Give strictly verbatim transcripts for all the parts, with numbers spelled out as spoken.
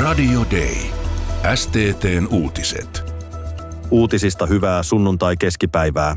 Radio Day. S T T:n uutiset. Uutisista hyvää sunnuntai-keskipäivää.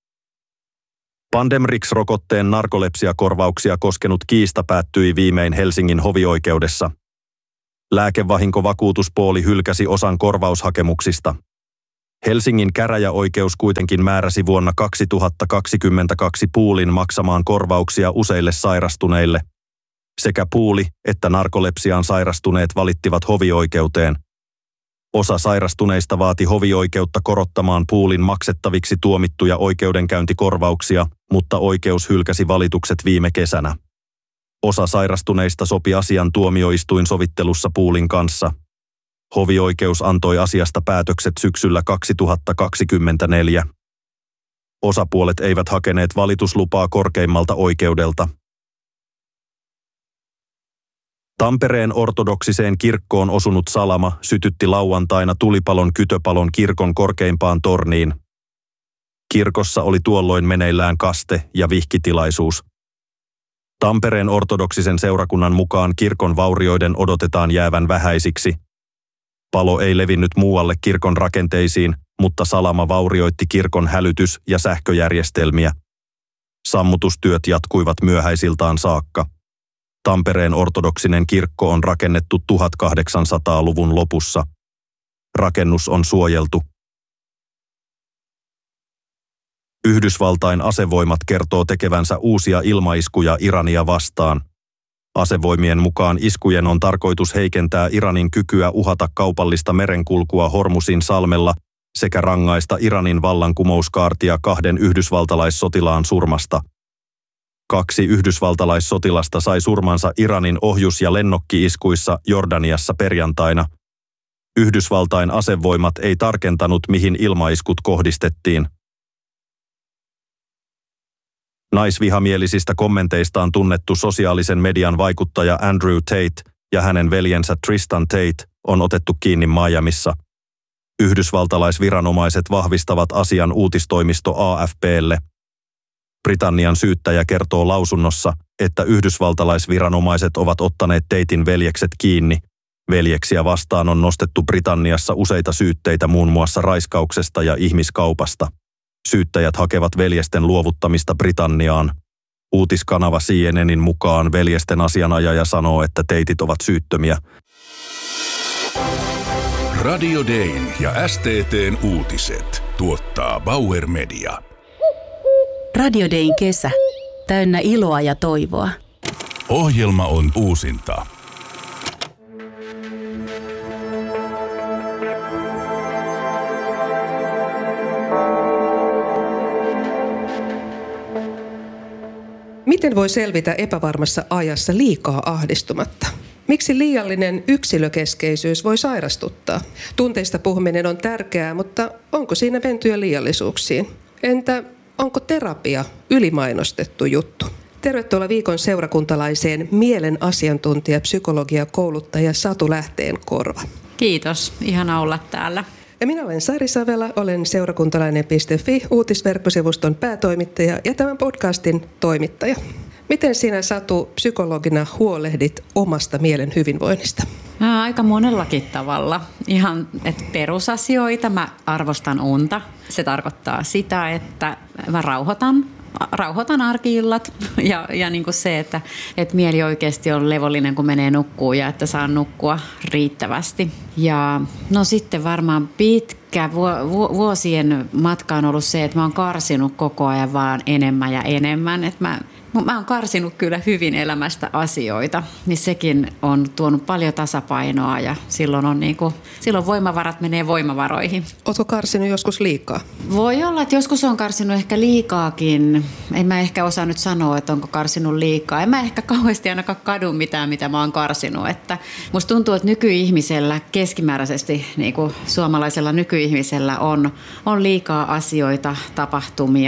Pandemrix-rokotteen narkolepsiakorvauksia koskenut kiista päättyi viimein Helsingin hovioikeudessa. Lääkevahinkovakuutuspooli hylkäsi osan korvaushakemuksista. Helsingin käräjäoikeus kuitenkin määräsi vuonna kaksituhattakaksikymmentäkaksi Poolin maksamaan korvauksia useille sairastuneille. Sekä Pooli että narkolepsiaan sairastuneet valittivat hovioikeuteen. Osa sairastuneista vaati hovioikeutta korottamaan Poolin maksettaviksi tuomittuja oikeudenkäyntikorvauksia, mutta oikeus hylkäsi valitukset viime kesänä. Osa sairastuneista sopi asian tuomioistuin sovittelussa Poolin kanssa. Hovioikeus antoi asiasta päätökset syksyllä kaksituhattakaksikymmentäneljä. Osapuolet eivät hakeneet valituslupaa korkeimmalta oikeudelta. Tampereen ortodoksiseen kirkkoon osunut salama sytytti lauantaina tulipalon Kytöpalon kirkon korkeimpaan torniin. Kirkossa oli tuolloin meneillään kaste- ja vihkitilaisuus. Tampereen ortodoksisen seurakunnan mukaan kirkon vaurioiden odotetaan jäävän vähäisiksi. Palo ei levinnyt muualle kirkon rakenteisiin, mutta salama vaurioitti kirkon hälytys- ja sähköjärjestelmiä. Sammutustyöt jatkuivat myöhäisiltaan saakka. Tampereen ortodoksinen kirkko on rakennettu tuhatkahdeksansataaluvun lopussa. Rakennus on suojeltu. Yhdysvaltain asevoimat kertoo tekevänsä uusia ilmaiskuja Irania vastaan. Asevoimien mukaan iskujen on tarkoitus heikentää Iranin kykyä uhata kaupallista merenkulkua Hormuzin salmella sekä rangaista Iranin vallankumouskaartia kahden yhdysvaltalaissotilaan surmasta. Kaksi yhdysvaltalaissotilasta sai surmansa Iranin ohjus- ja lennokki-iskuissa Jordaniassa perjantaina. Yhdysvaltain asevoimat ei tarkentanut, mihin ilmaiskut kohdistettiin. Naisvihamielisistä kommenteistaan tunnettu sosiaalisen median vaikuttaja Andrew Tate ja hänen veljensä Tristan Tate on otettu kiinni Miamissa. Yhdysvaltalaisviranomaiset vahvistavat asian uutistoimisto A F P:lle. Britannian syyttäjä kertoo lausunnossa, että yhdysvaltalaisviranomaiset ovat ottaneet Taten veljekset kiinni. Veljeksiä vastaan on nostettu Britanniassa useita syytteitä muun muassa raiskauksesta ja ihmiskaupasta. Syyttäjät hakevat veljesten luovuttamista Britanniaan. Uutiskanava C N N:in mukaan veljesten asianajaja sanoo, että Tateit ovat syyttömiä. Radio Dayn ja S T T:n uutiset tuottaa Bauer Media. Radio Dayn kesä. Täynnä iloa ja toivoa. Ohjelma on uusinta. Miten voi selvitä epävarmassa ajassa liikaa ahdistumatta? Miksi liiallinen yksilökeskeisyys voi sairastuttaa? Tunteista puhuminen on tärkeää, mutta onko siinä mentyä liiallisuuksiin? Entä onko terapia ylimainostettu juttu? Tervetuloa viikon seurakuntalaiseen mielen asiantuntija, psykologia, kouluttaja Satu Lähteenkorva. Kiitos, ihana olla täällä. Ja minä olen Sari Savela, olen seurakuntalainen piste fi uutisverkkosivuston päätoimittaja ja tämän podcastin toimittaja. Miten sinä, Satu, psykologina huolehdit omasta mielen hyvinvoinnista? Aika monellakin tavalla. Ihan että perusasioita. Mä arvostan unta. Se tarkoittaa sitä, että mä rauhoitan. Rauhoitan arki-illat ja, ja niin kuin se, että, että mieli oikeasti on levollinen, kun menee nukkuun ja että saa nukkua riittävästi. Ja no sitten varmaan pitkä vuosien matka on ollut se, että mä oon karsinut koko ajan vaan enemmän ja enemmän. Että mä, mä oon karsinut kyllä hyvin elämästä asioita, niin sekin on tuonut paljon tasapainoa ja silloin, on niin kuin, silloin voimavarat menee voimavaroihin. Ootko karsinut joskus liikaa? Voi olla, että joskus on karsinut ehkä liikaakin. En mä ehkä osaa nyt sanoa, että onko karsinut liikaa. En mä ehkä kauheasti ainakaan kadu mitään, mitä mä oon karsinut. Että musta tuntuu, että nykyihmisellä keskimääräisesti, niin kuin suomalaisella nykyihmisellä on, on liikaa asioita, tapahtumia,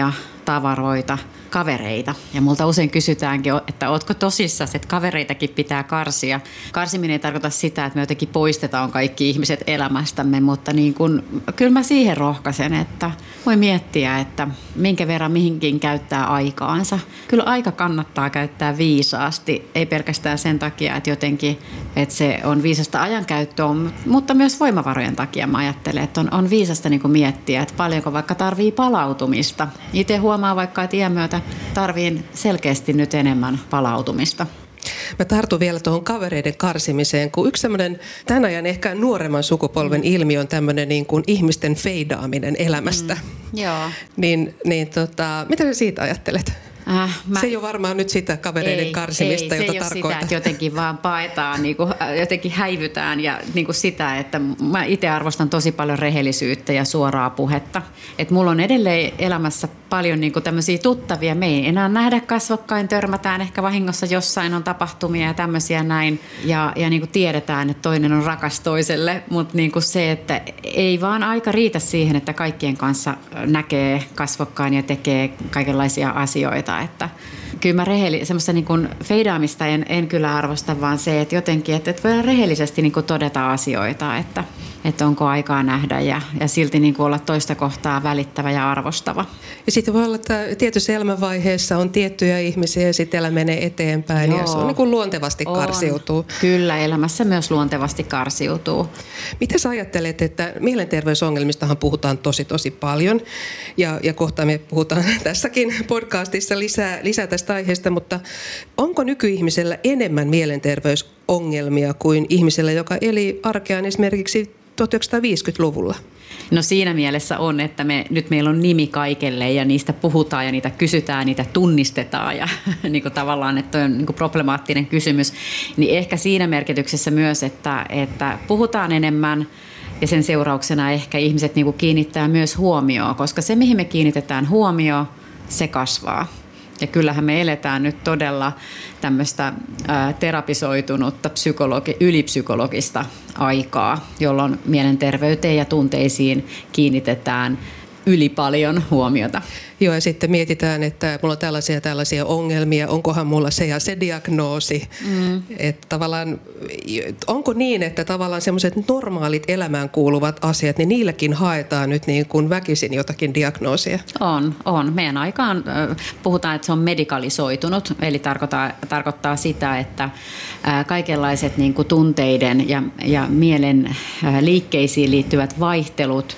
tavaroita, kavereita. Ja multa usein kysytäänkin, että ootko tosissaan, että kavereitakin pitää karsia. Karsiminen ei tarkoita sitä, että me jotenkin poistetaan kaikki ihmiset elämästämme, mutta niin kun, kyllä mä siihen rohkaisen, että voi miettiä, että minkä verran mihinkin käyttää aikaansa. Kyllä aika kannattaa käyttää viisaasti, ei pelkästään sen takia, että jotenkin että se on viisasta ajankäyttöä, mutta myös voimavarojen takia mä ajattelen, että on, on viisasta niin kuin miettiä, että paljonko vaikka tarvii palautumista. Itse huomaa vaikka, että iän myötä tarviin selkeästi nyt enemmän palautumista. Mä tartun vielä tuohon kavereiden karsimiseen, kun yksi semmoinen tämän ajan ehkä nuoremman sukupolven ilmiö on tämmöinen niin kuin ihmisten feidaaminen elämästä. Mm, joo. Niin, niin tota, mitä sä siitä ajattelet? Äh, mä... Se ei ole varmaan nyt sitä kavereiden ei, karsimista, ei, jota se ei tarkoitat. Ole sitä, että jotenkin vaan paetaan, niin kuin, jotenkin häivytään ja niin kuin sitä, että mä itse arvostan tosi paljon rehellisyyttä ja suoraa puhetta. Että mulla on edelleen elämässä paljon niin kuin tämmöisiä tuttavia. Me ei enää nähdä kasvokkain, törmätään ehkä vahingossa jossain on tapahtumia ja tämmöisiä näin. Ja, ja niin kuin tiedetään, että toinen on rakas toiselle, mutta niin kuin se, että ei vaan aika riitä siihen, että kaikkien kanssa näkee kasvokkain ja tekee kaikenlaisia asioita. Että kyllä mä rehelli, semmoista niin kuin feidaamista en, en kyllä arvosta, vaan se, että jotenkin, että, että voidaan rehellisesti niin kuin todeta asioita, että, että onko aikaa nähdä ja, ja silti niin kuin olla toista kohtaa välittävä ja arvostava. Ja sitten voi olla, että tietyssä elämänvaiheessa on tiettyjä ihmisiä ja sitten elämä menee eteenpäin. Joo, ja se on niin kuin luontevasti on. karsiutuu. Kyllä, elämässä myös luontevasti karsiutuu. Mitä sä ajattelet, että mielenterveysongelmistahan puhutaan tosi tosi paljon ja, ja kohta me puhutaan tässäkin podcastissa lisää, lisää tästä aiheesta, mutta onko nykyihmisellä enemmän mielenterveysongelmia kuin ihmisellä, joka eli arkeaan esimerkiksi tuhatyhdeksänsataaviisikymmentäluvulla? No siinä mielessä on, että me, nyt meillä on nimi kaikelle ja niistä puhutaan ja niitä kysytään, niitä tunnistetaan ja niin kuin tavallaan, että on niin kuin problemaattinen kysymys. Niin ehkä siinä merkityksessä myös, että, että puhutaan enemmän ja sen seurauksena ehkä ihmiset niin kuin kiinnittää myös huomioon, koska se mihin me kiinnitetään huomioon, se kasvaa. Ja kyllähän me eletään nyt todella tämmöistä ää, terapisoitunutta psykologi- ylipsykologista aikaa, jolloin mielenterveyteen ja tunteisiin kiinnitetään yli paljon huomiota. Joo, ja sitten mietitään, että mulla on tällaisia tällaisia ongelmia, onkohan mulla se ja se diagnoosi. Mm. Että tavallaan, onko niin, että tavallaan semmoiset normaalit elämään kuuluvat asiat, niin niilläkin haetaan nyt niin kuin väkisin jotakin diagnoosia? On, on. Meidän aikaan puhutaan, että se on medikalisoitunut, eli tarkoittaa, tarkoittaa sitä, että kaikenlaiset niin kuin tunteiden ja, ja mielen liikkeisiin liittyvät vaihtelut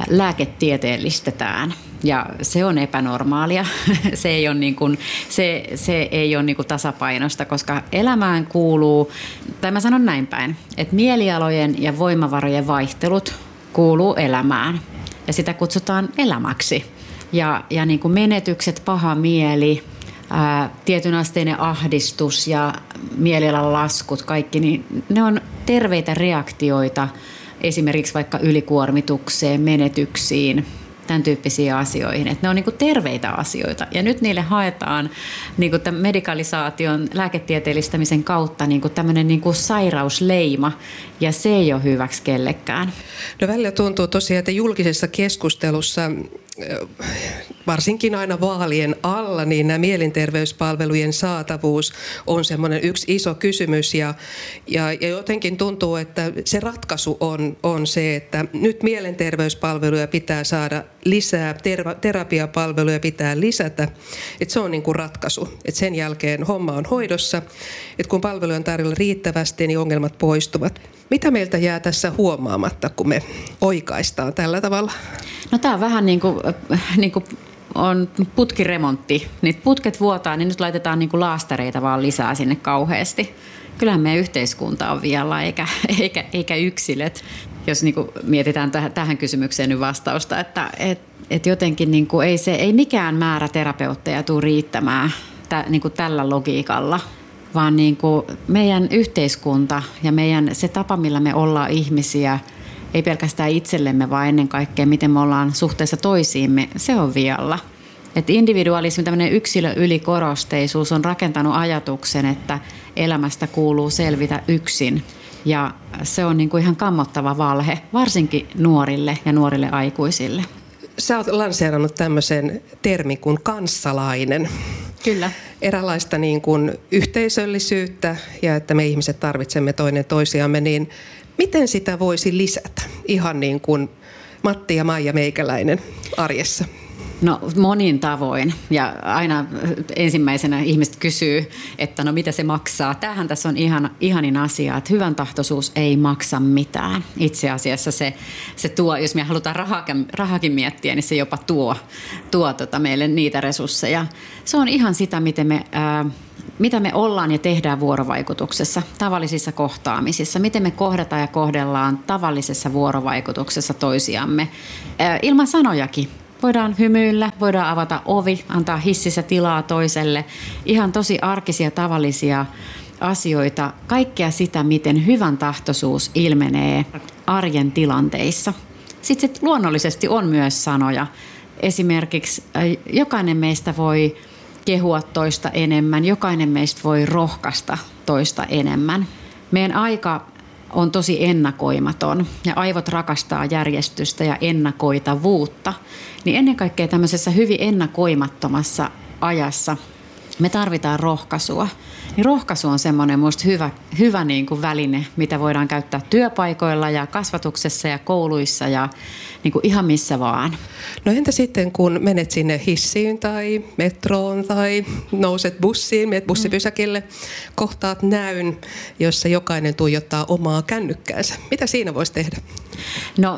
lääketieteellistetään. Ja se on epänormaalia. Se ei ole, niin kuin, se, se ei ole niin kuin tasapainosta, koska elämään kuuluu, tai mä sanon näin päin, että mielialojen ja voimavarojen vaihtelut kuuluu elämään. Ja sitä kutsutaan elämäksi. Ja, ja niin kuin menetykset, paha mieli, ää, tietynasteinen ahdistus ja mielialan laskut, kaikki, niin ne on terveitä reaktioita esimerkiksi vaikka ylikuormitukseen, menetyksiin, tämän tyyppisiin asioihin. Että ne on niin kuin terveitä asioita. Ja nyt niille haetaan niin kuin tämän medikalisaation, lääketieteellistämisen kautta niin kuin tämmöinen niin kuin sairausleima. Ja se ei ole hyväksi kellekään. No välillä tuntuu tosiaan, että julkisessa keskustelussa, varsinkin aina vaalien alla, niin nämä mielenterveyspalvelujen saatavuus on semmoinen yksi iso kysymys. Ja, ja, ja jotenkin tuntuu, että se ratkaisu on, on se, että nyt mielenterveyspalveluja pitää saada lisää, ter- terapiapalveluja pitää lisätä. Että se on niin kuin ratkaisu. Että sen jälkeen homma on hoidossa. Että kun palveluja on tarjolla riittävästi, niin ongelmat poistuvat. Mitä meiltä jää tässä huomaamatta, kun me oikaistaan tällä tavalla? No tämä on vähän niin kuin, niin kuin on putkiremontti. Niitä putket vuotaa, niin nyt laitetaan niin kuin laastareita vaan lisää sinne kauheasti. Kyllähän meidän yhteiskunta on vielä, eikä, eikä, eikä yksilöt. Jos niin kuin mietitään täh, tähän kysymykseen nyt vastausta, että et, et jotenkin niin kuin ei, se, ei mikään määrä terapeutteja tule riittämään tä, niin kuin tällä logiikalla. Vaan niin kuin meidän yhteiskunta ja meidän se tapa, millä me ollaan ihmisiä, ei pelkästään itsellemme, vaan ennen kaikkea, miten me ollaan suhteessa toisiimme, se on vialla. Että individualismi, tämmöinen yksilö ylikorosteisuus on rakentanut ajatuksen, että elämästä kuuluu selvitä yksin. Ja se on niin kuin ihan kammottava valhe, varsinkin nuorille ja nuorille aikuisille. Sä oot lanseerannut tämmöisen termin kuin kanssalainen. Kyllä. Eräänlaista niin kuin yhteisöllisyyttä ja että me ihmiset tarvitsemme toinen toisiamme, niin miten sitä voisi lisätä ihan niin kuin Matti ja Maija Meikäläinen arjessa? No monin tavoin ja aina ensimmäisenä ihmiset kysyy, että no mitä se maksaa. Tämähän tässä on ihan, ihanin asia, että hyvän tahtoisuus ei maksa mitään. Itse asiassa se, se tuo, jos me halutaan rahakin, rahakin miettiä, niin se jopa tuo, tuo tota meille niitä resursseja. Se on ihan sitä, miten me, ää, mitä me ollaan ja tehdään vuorovaikutuksessa, tavallisissa kohtaamisissa. Miten me kohdataan ja kohdellaan tavallisessa vuorovaikutuksessa toisiamme ää, ilman sanojakin. Voidaan hymyillä, voidaan avata ovi, antaa hississä tilaa toiselle. Ihan tosi arkisia, tavallisia asioita. Kaikkea sitä, miten hyvän tahtoisuus ilmenee arjen tilanteissa. Sitten sit luonnollisesti on myös sanoja. Esimerkiksi jokainen meistä voi kehua toista enemmän, jokainen meistä voi rohkaista toista enemmän. Meidän aika on tosi ennakoimaton ja aivot rakastaa järjestystä ja ennakoitavuutta, niin ennen kaikkea tämmöisessä hyvin ennakoimattomassa ajassa me tarvitaan rohkaisua. Niin rohkaisu on semmoinen musta hyvä, hyvä niin kuin väline, mitä voidaan käyttää työpaikoilla ja kasvatuksessa ja kouluissa ja niin kuin ihan missä vaan. No entä sitten, kun menet sinne hissiin tai metroon tai nouset bussiin, menet bussipysäkille, kohtaat näyn, jossa jokainen tuijottaa omaa kännykkäänsä. Mitä siinä voisi tehdä? No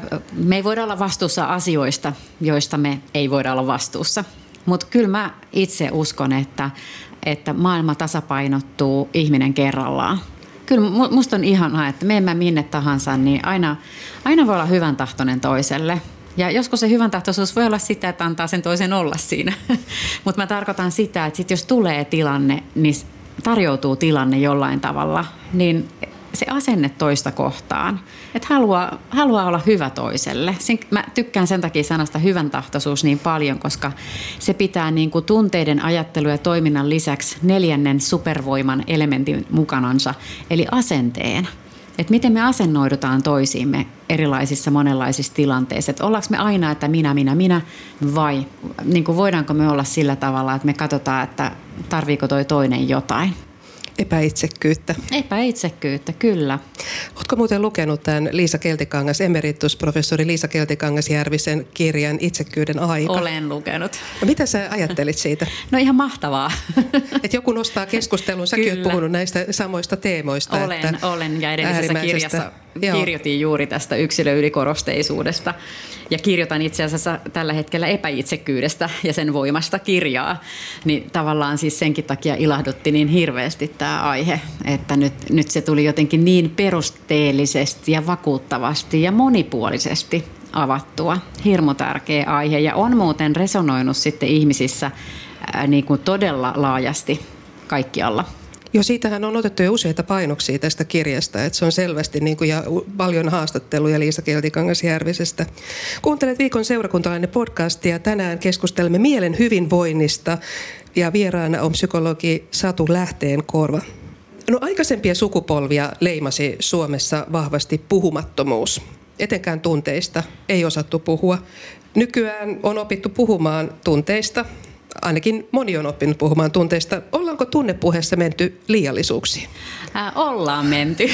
me ei voida olla vastuussa asioista, joista me ei voida olla vastuussa. Mutta kyllä mä itse uskon, että, että maailma tasapainottuu ihminen kerrallaan. Kyllä musta on ihanaa, että menemme minne tahansa, niin aina, aina voi olla hyvän tahtoinen toiselle. Ja joskus se hyvän tahtoisuus voi olla sitä, että antaa sen toisen olla siinä. Mutta mä tarkoitan sitä, että sit jos tulee tilanne, niin tarjoutuu tilanne jollain tavalla, niin se asenne toista kohtaan, että haluaa, haluaa olla hyvä toiselle. Mä tykkään sen takia sanasta hyvän tahtoisuus niin paljon, koska se pitää niin kuin tunteiden, ajattelu ja toiminnan lisäksi neljännen supervoiman elementin mukanansa, eli asenteen. Että miten me asennoidutaan toisiimme erilaisissa monenlaisissa tilanteissa. Että ollaanko me aina, että minä, minä, minä vai niin kuin voidaanko me olla sillä tavalla, että me katsotaan, että tarviiko toi toinen jotain. Epäitsekkyyttä. Epäitsekkyyttä, kyllä. Oletko muuten lukenut tämän Liisa Keltikangas, emeritusprofessori Liisa Keltikangas-Järvisen kirjan Itsekkyyden aika? Olen lukenut. No, mitä sä ajattelit siitä? No ihan mahtavaa. Että joku nostaa keskusteluun. Säkin olet puhunut näistä samoista teemoista. Olen, että olen ja edellisessä kirjassa joo. kirjoitin juuri tästä yksilöylikorosteisuudesta. Ja kirjoitan itse asiassa tällä hetkellä epäitsekkyydestä ja sen voimasta kirjaa. Niin tavallaan siis senkin takia ilahdutti niin hirveästi tämä aihe, että nyt, nyt se tuli jotenkin niin perusteellisesti ja vakuuttavasti ja monipuolisesti avattua. Hirmu tärkeä aihe ja on muuten resonoinut sitten ihmisissä ää, niin kuin todella laajasti kaikkialla. Joo, siitähän on otettu jo useita painoksia tästä kirjasta, että se on selvästi niin kuin, ja paljon haastatteluja Liisa Keltikangas-Järvisestä. Kuuntelet Viikon seurakuntalainen podcastia. Tänään keskustelemme mielen hyvinvoinnista ja vieraana on psykologi Satu Lähteenkorva. No, aikaisempia sukupolvia leimasi Suomessa vahvasti puhumattomuus. Etenkään tunteista ei osattu puhua. Nykyään on opittu puhumaan tunteista. Ainakin moni on oppinut puhumaan tunteista. Ollaanko tunnepuheessa menty liiallisuuksiin? Äh, ollaan menty.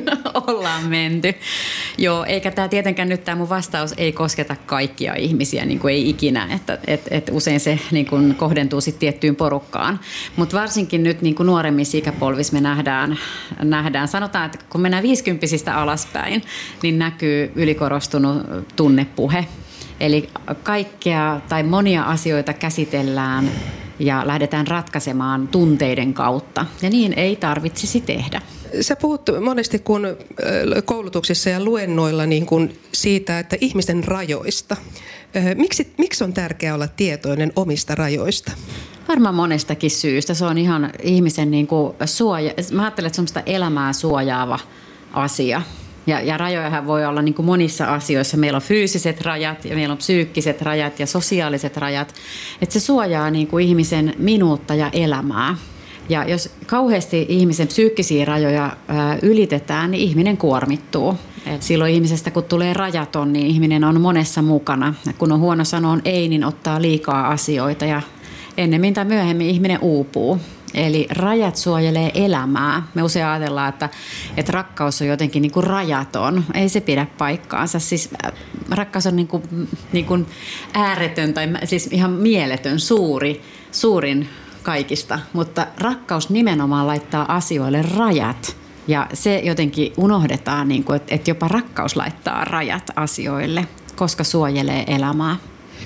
ollaan menty. Joo, eikä tämä tietenkään nyt tämä mun vastaus ei kosketa kaikkia ihmisiä, niin kuin ei ikinä. Että et, et usein se niin kuin kohdentuu sitten tiettyyn porukkaan. Mutta varsinkin nyt niin kuin nuoremmissa ikäpolvissa me nähdään, nähdään, sanotaan, että kun mennään viisikymppisistä alaspäin, niin näkyy ylikorostunut tunnepuhe. Eli kaikkea tai monia asioita käsitellään ja lähdetään ratkaisemaan tunteiden kautta. Ja niin ei tarvitsisi tehdä. Sä puhut monesti kun koulutuksissa ja luennoilla niin kuin siitä, että ihmisten rajoista. Miksi, miksi on tärkeää olla tietoinen omista rajoista? Varmaan monestakin syystä. Se on ihan ihmisen niin kuin suoja. Mä ajattelen, että se on elämää suojaava asia. Ja, ja rajojahan voi olla niin kuin monissa asioissa. Meillä on fyysiset rajat ja meillä on psyykkiset rajat ja sosiaaliset rajat. Että se suojaa niin kuin ihmisen minuutta ja elämää. Ja jos kauheasti ihmisen psyykkisiä rajoja ää, ylitetään, niin ihminen kuormittuu. Et silloin ihmisestä, kun tulee rajaton, niin ihminen on monessa mukana. Ja kun on huono sanoa ei, niin ottaa liikaa asioita ja ennemmin tai myöhemmin ihminen uupuu. Eli rajat suojelee elämää. Me usein ajatellaan, että, että rakkaus on jotenkin niin kuin rajaton. Ei se pidä paikkaansa. Siis rakkaus on niin kuin, niin kuin ääretön tai siis ihan mieletön, suuri, suurin kaikista. Mutta rakkaus nimenomaan laittaa asioille rajat. Ja se jotenkin unohdetaan, niin kuin, että jopa rakkaus laittaa rajat asioille, koska suojelee elämää.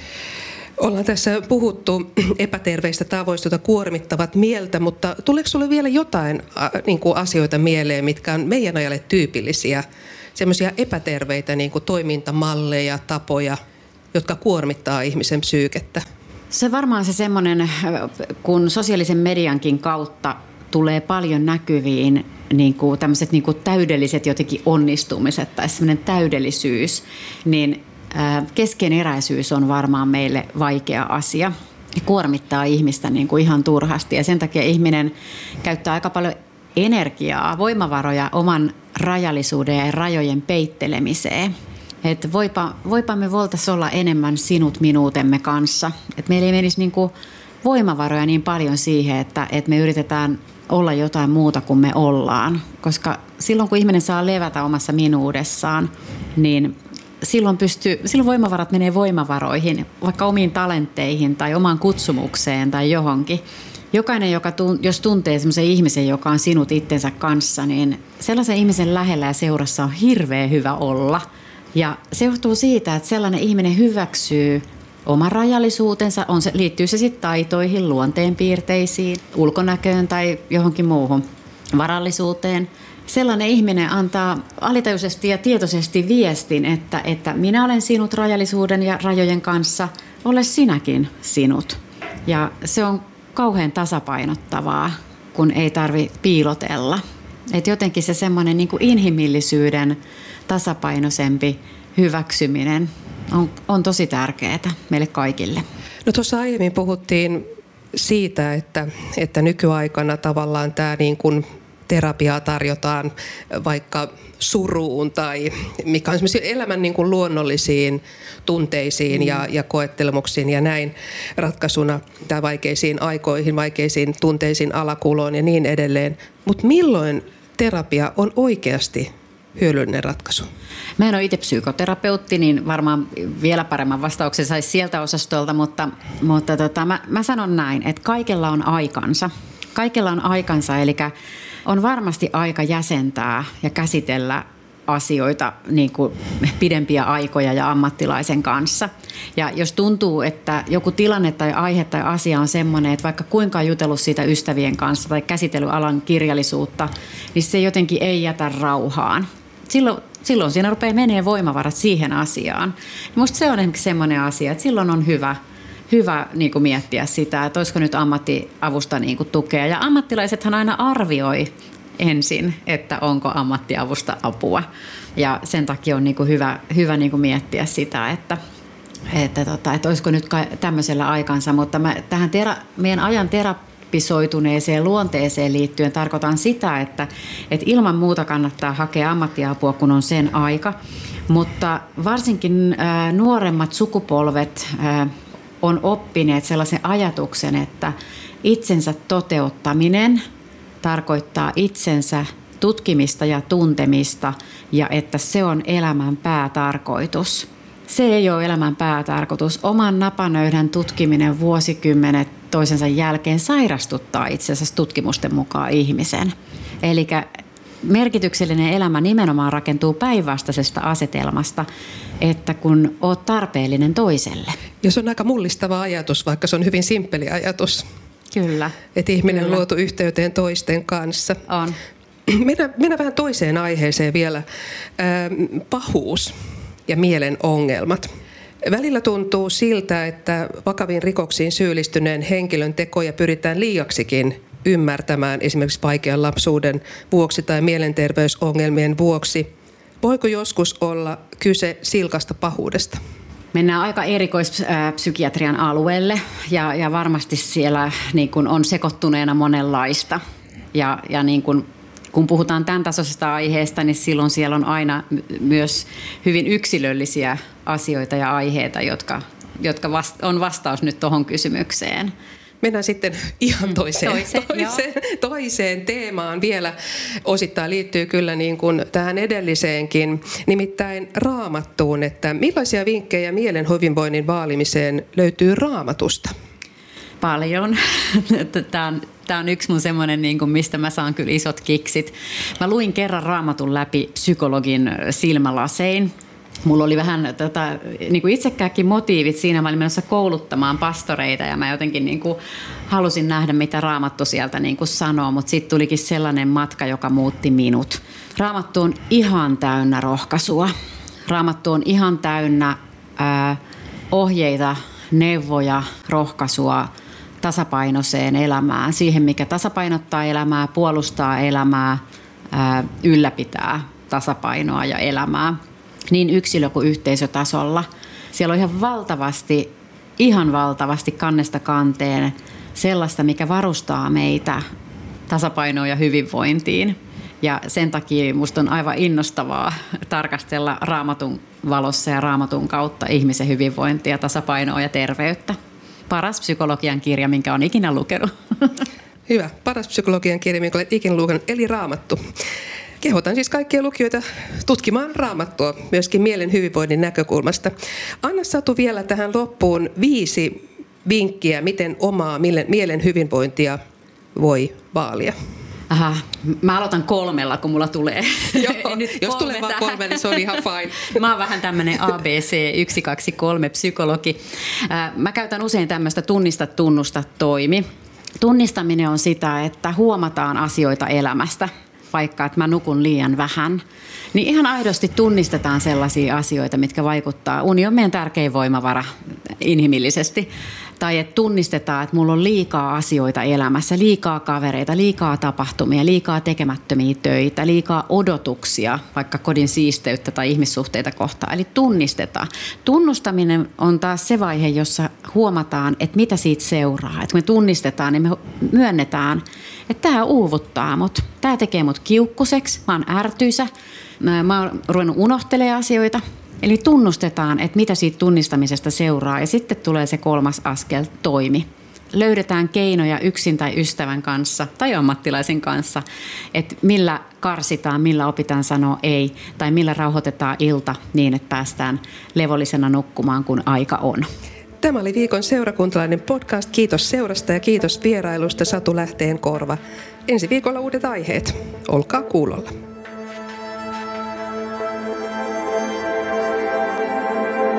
Ollaan tässä puhuttu epäterveistä tavoista, jotka kuormittavat mieltä, mutta tuleeko sinulle vielä jotain niin kuin asioita mieleen, mitkä on meidän ajalle tyypillisiä, semmoisia epäterveitä niin kuin toimintamalleja, tapoja, jotka kuormittaa ihmisen psyykettä? Se varmaan se semmoinen, kun sosiaalisen mediankin kautta tulee paljon näkyviin niin kuin tämmöiset niin kuin täydelliset jotenkin onnistumiset tai semmoinen täydellisyys, niin keskeneräisyys on varmaan meille vaikea asia ja kuormittaa ihmistä niin kuin ihan turhasti. Ja sen takia ihminen käyttää aika paljon energiaa, voimavaroja oman rajallisuuden ja rajojen peittelemiseen. Että voipa, voipa me voitaisiin olla enemmän sinut minuutemme kanssa. Että meillä ei menisi niin kuin voimavaroja niin paljon siihen, että, että me yritetään olla jotain muuta kuin me ollaan. Koska silloin kun ihminen saa levätä omassa minuudessaan, niin Silloin, pystyy, silloin voimavarat menee voimavaroihin, vaikka omiin talentteihin tai omaan kutsumukseen tai johonkin. Jokainen, joka tunt, jos tuntee sellaisen ihmisen, joka on sinut itsensä kanssa, niin sellaisen ihmisen lähellä ja seurassa on hirveän hyvä olla. Ja se johtuu siitä, että sellainen ihminen hyväksyy oman rajallisuutensa, on se, liittyy se sitten taitoihin, luonteenpiirteisiin, ulkonäköön tai johonkin muuhun varallisuuteen. Sellainen ihminen antaa alitajuisesti ja tietoisesti viestin, että, että minä olen sinut rajallisuuden ja rajojen kanssa, ole sinäkin sinut. Ja se on kauhean tasapainottavaa, kun ei tarvitse piilotella. Et jotenkin se semmoinen niin kuin inhimillisyyden tasapainoisempi hyväksyminen on, on tosi tärkeää meille kaikille. No tuossa aiemmin puhuttiin siitä, että, että nykyaikana tavallaan tämä niin kuin terapiaa tarjotaan vaikka suruun tai mikä on semmoisia elämän niin kuin luonnollisiin tunteisiin ja, ja koettelemuksiin ja näin ratkaisuna tai vaikeisiin aikoihin, vaikeisiin tunteisiin, alakuloon ja niin edelleen. Mutta milloin terapia on oikeasti hyödyllinen ratkaisu? Mä en ole itse psykoterapeutti, niin varmaan vielä paremman vastauksen saisi sieltä osastolta, mutta, mutta tota, mä, mä sanon näin, että kaikella on aikansa. Kaikella on aikansa, eli on varmasti aika jäsentää ja käsitellä asioita niin kuin pidempiä aikoja ja ammattilaisen kanssa. Ja jos tuntuu, että joku tilanne tai aihe tai asia on semmoinen, että vaikka kuinka on jutellut siitä ystävien kanssa tai käsitellyt alan kirjallisuutta, niin se jotenkin ei jätä rauhaan. Silloin, silloin siinä rupeaa menee voimavarat siihen asiaan. Minusta se on esimerkiksi semmoinen asia, että silloin on hyvä Hyvä niin kuin miettiä sitä, että olisiko nyt ammattiavusta niin kuin tukea. Ja ammattilaisethan aina arvioi ensin, että onko ammattiavusta apua. Ja sen takia on niin kuin hyvä, hyvä niin kuin miettiä sitä, että, että, tota, että olisiko nyt tämmöisellä aikansa. Mutta mä, tähän tera, meidän ajan terapisoituneeseen luonteeseen liittyen tarkoitan sitä, että, että ilman muuta kannattaa hakea ammattiapua, kun on sen aika. Mutta varsinkin äh, nuoremmat sukupolvet äh, on oppineet sellaisen ajatuksen, että itsensä toteuttaminen tarkoittaa itsensä tutkimista ja tuntemista ja että se on elämän päätarkoitus. Se ei ole elämän päätarkoitus. Oman napanöydän tutkiminen vuosikymmenet toisensa jälkeen sairastuttaa itse asiassa tutkimusten mukaan ihmisen. Eli merkityksellinen elämä nimenomaan rakentuu päinvastaisesta asetelmasta, että kun olet tarpeellinen toiselle. Ja se on aika mullistava ajatus, vaikka se on hyvin simppeli ajatus. Kyllä. Että ihminen Kyllä. on luotu yhteyteen toisten kanssa. On. Mennään, mennään vähän toiseen aiheeseen vielä. Ähm, pahuus ja mielen ongelmat. Välillä tuntuu siltä, että vakaviin rikoksiin syyllistyneen henkilön tekoja pyritään liiaksikin ymmärtämään esimerkiksi vaikean lapsuuden vuoksi tai mielenterveysongelmien vuoksi. Voiko joskus olla kyse silkasta pahuudesta? Mennään aika erikoispsykiatrian alueelle ja, ja varmasti siellä niin kuin on sekoittuneena monenlaista. Ja, ja niin kuin, kun puhutaan tämän tasoisesta aiheesta, niin silloin siellä on aina myös hyvin yksilöllisiä asioita ja aiheita, jotka, jotka vast, on vastaus nyt tuohon kysymykseen. Mennään sitten ihan toiseen, Toise, toiseen, toiseen teemaan vielä. Osittain liittyy kyllä niin kuin tähän edelliseenkin, nimittäin Raamattuun, että millaisia vinkkejä mielen hyvinvoinnin vaalimiseen löytyy Raamatusta? Paljon. Tämä on, tämä on yksi mun semmoinen, niin kuin, mistä mä saan kyllä isot kiksit. Mä luin kerran Raamatun läpi psykologin silmälasein. Mulla oli vähän tota, niin kuin itsekääkin motiivit siinä. Mä olin menossa kouluttamaan pastoreita ja mä jotenkin niin kuin halusin nähdä, mitä Raamattu sieltä niin kuin sanoo, mutta sitten tulikin sellainen matka, joka muutti minut. Raamattu on ihan täynnä rohkaisua. Raamattu on ihan täynnä ää, ohjeita, neuvoja, rohkaisua tasapainoiseen elämään. Siihen, mikä tasapainottaa elämää, puolustaa elämää, ää, ylläpitää tasapainoa ja elämää. Niin yksilö- kuin yhteisötasolla. Siellä on ihan valtavasti, ihan valtavasti kannesta kanteen sellaista, mikä varustaa meitä tasapainoon ja hyvinvointiin. Ja sen takia musta on aivan innostavaa tarkastella Raamatun valossa ja Raamatun kautta ihmisen hyvinvointia, tasapainoa ja terveyttä. Paras psykologian kirja, minkä olen ikinä lukenut. Hyvä. Paras psykologian kirja, minkä olet ikinä lukenut, eli Raamattu. Kehotan siis kaikkia lukijoita tutkimaan Raamattua myöskin mielen hyvinvoinnin näkökulmasta. Anna Satu vielä tähän loppuun viisi vinkkiä, miten omaa mielen hyvinvointia voi vaalia. Aha, mä aloitan kolmella, kun mulla tulee. Joo, jos tulee vaan kolme, niin se on ihan fine. Mä oon vähän tämmönen A B C yksi kaksi kolme psykologi. Mä käytän usein tämmöistä tunnista, tunnusta, toimi. Tunnistaminen on sitä, että huomataan asioita elämästä. Vaikka että mä nukun liian vähän, niin ihan aidosti tunnistetaan sellaisia asioita, mitkä vaikuttaa. Uni on meidän tärkein voimavara inhimillisesti. Tai että tunnistetaan, että mulla on liikaa asioita elämässä, liikaa kavereita, liikaa tapahtumia, liikaa tekemättömiä töitä, liikaa odotuksia, vaikka kodin siisteyttä tai ihmissuhteita kohtaan. Eli tunnistetaan. Tunnustaminen on taas se vaihe, jossa huomataan, että mitä siitä seuraa. Että kun me tunnistetaan, niin me myönnetään, että tämä uuvuttaa mut. Tämä tekee mut kiukkuseksi, mä oon ärtyisä, mä oon ruvennut unohtelemaan asioita. Eli tunnustetaan, että mitä siitä tunnistamisesta seuraa ja sitten tulee se kolmas askel, toimi. Löydetään keinoja yksin tai ystävän kanssa tai ammattilaisen kanssa, että millä karsitaan, millä opitaan sanoa ei tai millä rauhoitetaan ilta niin, että päästään levollisena nukkumaan, kun aika on. Tämä oli viikon seurakuntalainen podcast. Kiitos seurasta ja kiitos vierailusta Satu Lähteenkorva. Ensi viikolla uudet aiheet. Olkaa kuulolla.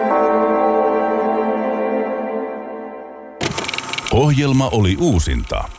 Ohjelma oli uusinta.